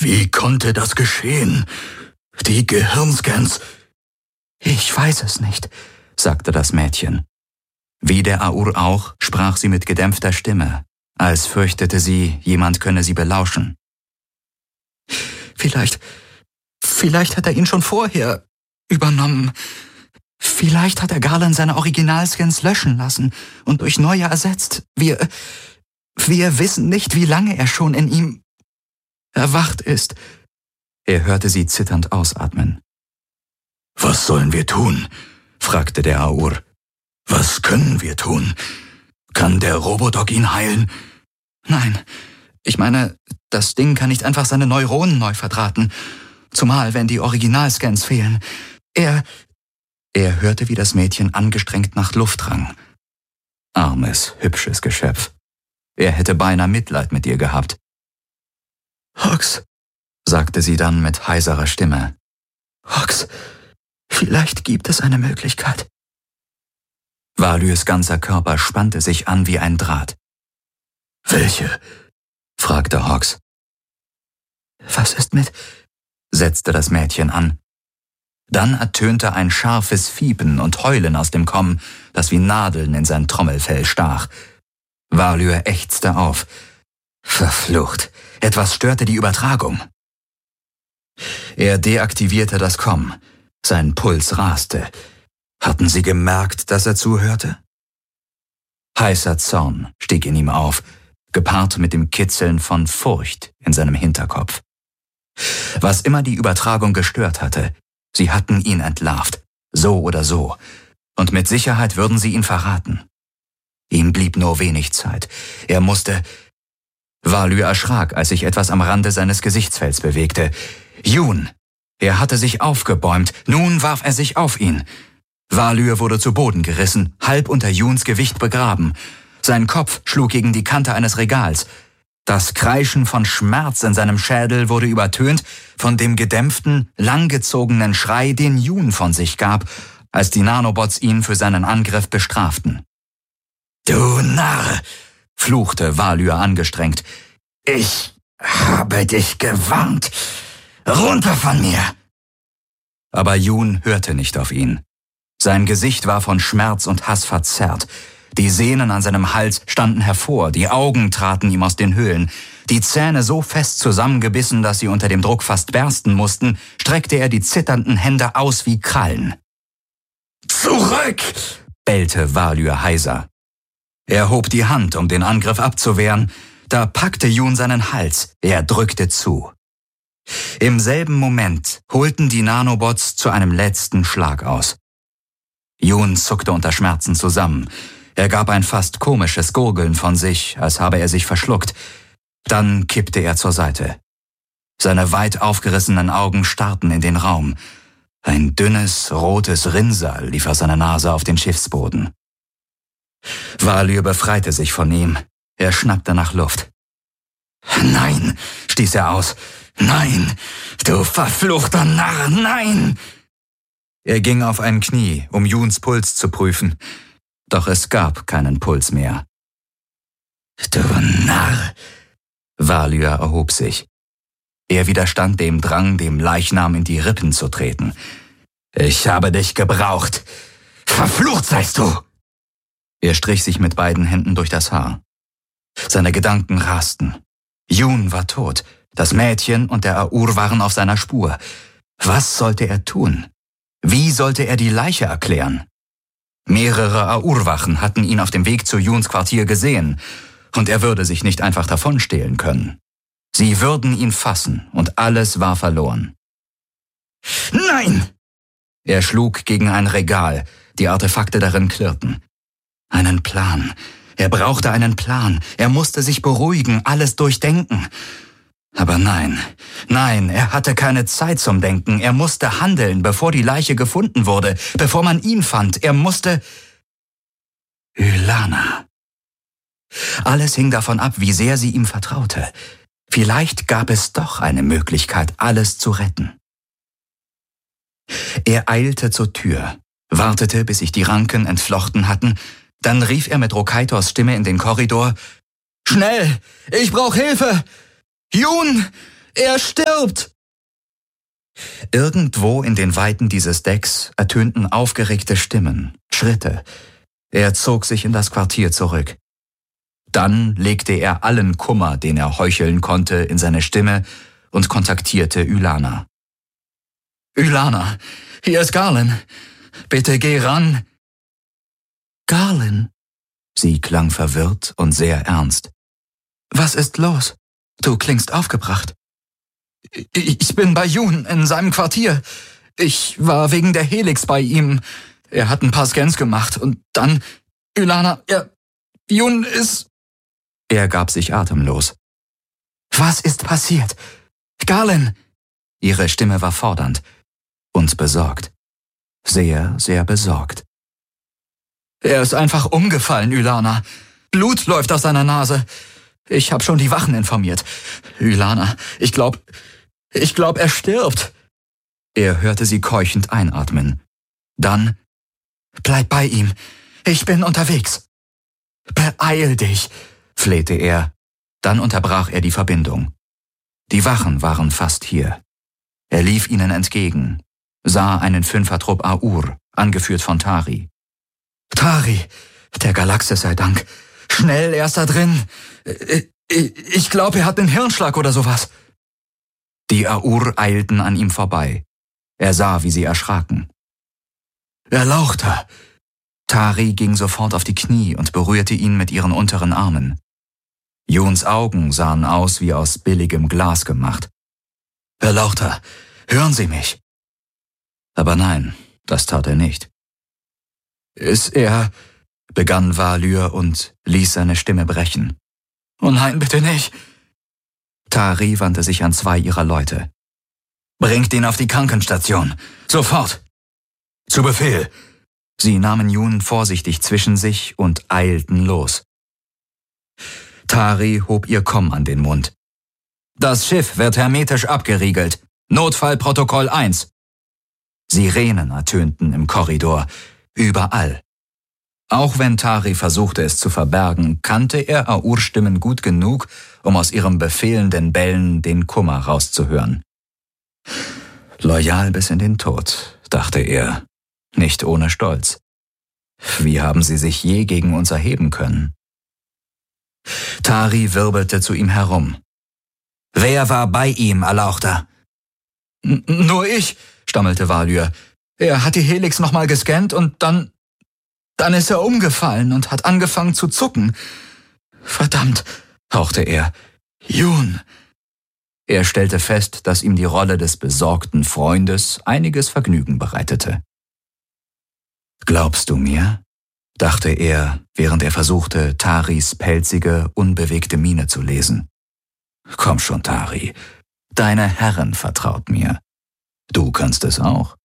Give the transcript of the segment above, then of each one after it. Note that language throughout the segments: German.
Wie konnte das geschehen? Die Gehirnscans. Ich weiß es nicht, sagte das Mädchen. Wie der Aur auch, sprach sie mit gedämpfter Stimme, als fürchtete sie, jemand könne sie belauschen. Vielleicht hat er ihn schon vorher übernommen. Vielleicht hat er Garland seine Originalscans löschen lassen und durch neue ersetzt. Wir wissen nicht, wie lange er schon in ihm erwacht ist. Er hörte sie zitternd ausatmen. Was sollen wir tun? Fragte der Aur. Was können wir tun? Kann der Robodog ihn heilen? Nein, ich meine, das Ding kann nicht einfach seine Neuronen neu verdrahten. Zumal, wenn die Originalscans fehlen. Er hörte, wie das Mädchen angestrengt nach Luft rang. Armes, hübsches Geschöpf. Er hätte beinahe Mitleid mit ihr gehabt. Hox, sagte sie dann mit heiserer Stimme. Hox, vielleicht gibt es eine Möglichkeit. Valyrs ganzer Körper spannte sich an wie ein Draht. Welche? fragte Hox. Was ist mit? setzte das Mädchen an. Dann ertönte ein scharfes Fiepen und Heulen aus dem Komm, das wie Nadeln in sein Trommelfell stach. Valyr ächzte auf. Verflucht, etwas störte die Übertragung. Er deaktivierte das Komm. Sein Puls raste. Hatten sie gemerkt, dass er zuhörte? Heißer Zorn stieg in ihm auf, gepaart mit dem Kitzeln von Furcht in seinem Hinterkopf. Was immer die Übertragung gestört hatte, sie hatten ihn entlarvt, so oder so, und mit Sicherheit würden sie ihn verraten. Ihm blieb nur wenig Zeit. Er musste... Valyr erschrak, als sich etwas am Rande seines Gesichtsfelds bewegte. Jun! Er hatte sich aufgebäumt, nun warf er sich auf ihn. Valyr wurde zu Boden gerissen, halb unter Juns Gewicht begraben. Sein Kopf schlug gegen die Kante eines Regals. Das Kreischen von Schmerz in seinem Schädel wurde übertönt von dem gedämpften, langgezogenen Schrei, den Jun von sich gab, als die Nanobots ihn für seinen Angriff bestraften. »Du Narr«, fluchte Valyr angestrengt. »Ich habe dich gewarnt. Runter von mir!« Aber Jun hörte nicht auf ihn. Sein Gesicht war von Schmerz und Hass verzerrt. Die Sehnen an seinem Hals standen hervor, die Augen traten ihm aus den Höhlen. Die Zähne so fest zusammengebissen, dass sie unter dem Druck fast bersten mussten, streckte er die zitternden Hände aus wie Krallen. »Zurück!« bellte Valyr heiser. Er hob die Hand, um den Angriff abzuwehren. Da packte Jun seinen Hals. Er drückte zu. Im selben Moment holten die Nanobots zu einem letzten Schlag aus. Jun zuckte unter Schmerzen zusammen. Er gab ein fast komisches Gurgeln von sich, als habe er sich verschluckt. Dann kippte er zur Seite. Seine weit aufgerissenen Augen starrten in den Raum. Ein dünnes, rotes Rinnsal lief aus seiner Nase auf den Schiffsboden. Valyr befreite sich von ihm. Er schnappte nach Luft. »Nein«, stieß er aus. »Nein, du verfluchter Narr, nein!« Er ging auf ein Knie, um Juns Puls zu prüfen. Doch es gab keinen Puls mehr. »Du Narr!« Valyr erhob sich. Er widerstand dem Drang, dem Leichnam in die Rippen zu treten. »Ich habe dich gebraucht. Verflucht seist du!« Er strich sich mit beiden Händen durch das Haar. Seine Gedanken rasten. Jun war tot. Das Mädchen und der Aur waren auf seiner Spur. Was sollte er tun? Wie sollte er die Leiche erklären? Mehrere Aur-Wachen hatten ihn auf dem Weg zu Juns Quartier gesehen, und er würde sich nicht einfach davonstehlen können. Sie würden ihn fassen, und alles war verloren. »Nein!« Er schlug gegen ein Regal, die Artefakte darin klirrten. Einen Plan. Er brauchte einen Plan. Er musste sich beruhigen, alles durchdenken. Aber nein, er hatte keine Zeit zum Denken. Er musste handeln, bevor die Leiche gefunden wurde, bevor man ihn fand. Er musste... Ylana. Alles hing davon ab, wie sehr sie ihm vertraute. Vielleicht gab es doch eine Möglichkeit, alles zu retten. Er eilte zur Tür, wartete, bis sich die Ranken entflochten hatten. Dann rief er mit Rokaitors Stimme in den Korridor: »Schnell! Ich brauche Hilfe! Jun! Er stirbt! Irgendwo in den Weiten dieses Decks ertönten aufgeregte Stimmen, Schritte. Er zog sich in das Quartier zurück. Dann legte er allen Kummer, den er heucheln konnte, in seine Stimme und kontaktierte Ylana. »Ylana, hier ist Galen. Bitte geh ran.« »Galen?« Sie klang verwirrt und sehr ernst. »Was ist los? Du klingst aufgebracht.« »Ich bin bei Jun in seinem Quartier. Ich war wegen der Helix bei ihm. Er hat ein paar Scans gemacht und dann, Ylana, Jun ist...« Er gab sich atemlos. »Was ist passiert? Galen!« Ihre Stimme war fordernd und besorgt. Sehr, sehr besorgt. »Er ist einfach umgefallen, Ylana. Blut läuft aus seiner Nase. Ich habe schon die Wachen informiert. Ylana, ich glaub, er stirbt.« Er hörte sie keuchend einatmen. Dann: »Bleib bei ihm. Ich bin unterwegs.« »Beeil dich«, flehte er. Dann unterbrach er die Verbindung. Die Wachen waren fast hier. Er lief ihnen entgegen, sah einen Fünfertrupp Aur, angeführt von Tari. »Tari, der Galaxis sei Dank. Schnell, er ist da drin. Ich glaube, er hat einen Hirnschlag oder sowas.« Die Aur eilten an ihm vorbei. Er sah, wie sie erschraken. »Erlauchter!« Tari ging sofort auf die Knie und berührte ihn mit ihren unteren Armen. Juns Augen sahen aus wie aus billigem Glas gemacht. »Erlauchter, hören Sie mich!« Aber nein, das tat er nicht. »Ist er...« begann Valyr und ließ seine Stimme brechen. »Oh nein, bitte nicht!« Tari wandte sich an zwei ihrer Leute. »Bringt ihn auf die Krankenstation. Sofort!« »Zu Befehl!« Sie nahmen Jun vorsichtig zwischen sich und eilten los. Tari hob ihr Komm an den Mund. »Das Schiff wird hermetisch abgeriegelt. Notfallprotokoll 1. Sirenen ertönten im Korridor, überall. Auch wenn Tari versuchte, es zu verbergen, kannte er Aur-Stimmen gut genug, um aus ihrem befehlenden Bellen den Kummer rauszuhören. Loyal bis in den Tod, dachte er, nicht ohne Stolz. Wie haben sie sich je gegen uns erheben können? Tari wirbelte zu ihm herum. »Wer war bei ihm, Erlauchter?« »Nur ich«, stammelte Valyr. »Er hat die Helix nochmal gescannt und dann ist er umgefallen und hat angefangen zu zucken. Verdammt«, hauchte er. »Jun!« Er stellte fest, dass ihm die Rolle des besorgten Freundes einiges Vergnügen bereitete. »Glaubst du mir?« dachte er, während er versuchte, Taris pelzige, unbewegte Miene zu lesen. »Komm schon, Tari, deine Herrin vertraut mir. Du kannst es auch.«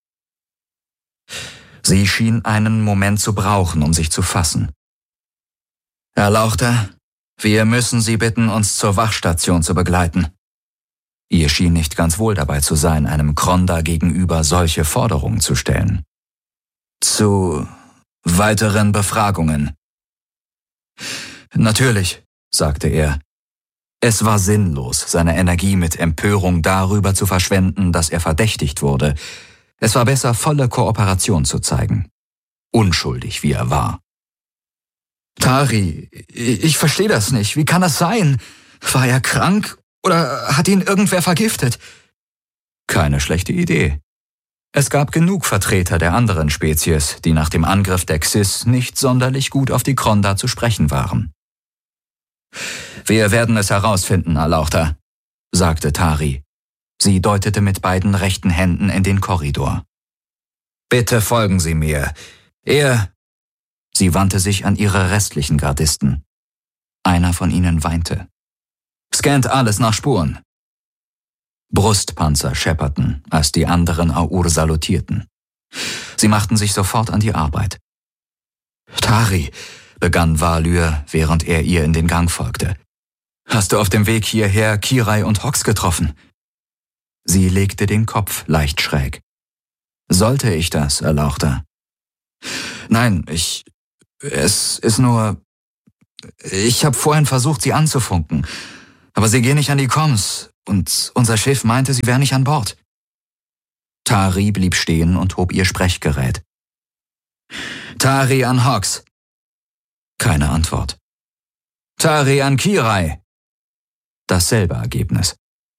Sie schien einen Moment zu brauchen, um sich zu fassen. »Erlauchter, wir müssen Sie bitten, uns zur Wachstation zu begleiten.« Ihr schien nicht ganz wohl dabei zu sein, einem Kronda gegenüber solche Forderungen zu stellen. »Zu weiteren Befragungen.« »Natürlich«, sagte er. Es war sinnlos, seine Energie mit Empörung darüber zu verschwenden, dass er verdächtigt wurde. Es war besser, volle Kooperation zu zeigen. Unschuldig, wie er war. »Tari, ich verstehe das nicht. Wie kann das sein? War er krank oder hat ihn irgendwer vergiftet?« Keine schlechte Idee. Es gab genug Vertreter der anderen Spezies, die nach dem Angriff der Xys nicht sonderlich gut auf die Kronda zu sprechen waren. »Wir werden es herausfinden, Erlauchter«, sagte Tari. Sie deutete mit beiden rechten Händen in den Korridor. »Bitte folgen Sie mir. Sie wandte sich an ihre restlichen Gardisten. Einer von ihnen weinte. »Scannt alles nach Spuren.« Brustpanzer schepperten, als die anderen Aur salutierten. Sie machten sich sofort an die Arbeit. »Tari«, begann Valyr, während er ihr in den Gang folgte. »Hast du auf dem Weg hierher Kirai und Hox getroffen?« Sie legte den Kopf leicht schräg. »Sollte ich das, Erlauchter?« »Nein, es ist nur... Ich habe vorhin versucht, sie anzufunken, Aber sie gehen nicht an die Komms und unser Schiff meinte, sie wären nicht an Bord. Tari blieb stehen und hob ihr Sprechgerät. Tari an Hawks. Keine Antwort. Tari an Kirai. Dasselbe Ergebnis.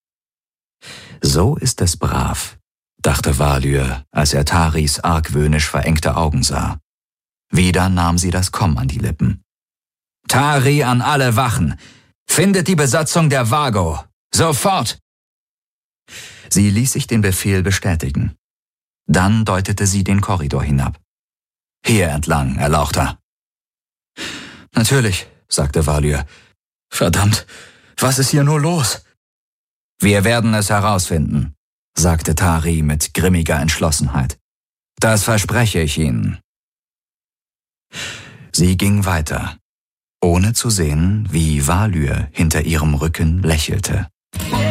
So ist es brav, dachte Valyr, als er Taris argwöhnisch verengte Augen sah. Wieder nahm sie das Komm an die Lippen. Tari an alle Wachen. Findet die Besatzung der Vago. Sofort! Sie ließ sich den Befehl bestätigen. Dann deutete sie den Korridor hinab. Hier entlang, Erlauchter. Natürlich, sagte Valyr. Verdammt, was ist hier nur los? Wir werden es herausfinden, sagte Tari mit grimmiger Entschlossenheit. Das verspreche ich Ihnen. Sie ging weiter, ohne zu sehen, wie Valyr hinter ihrem Rücken lächelte.